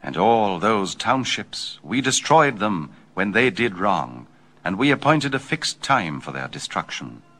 And all those townships, we destroyed them when they did wrong, and we appointed a fixed time for their destruction.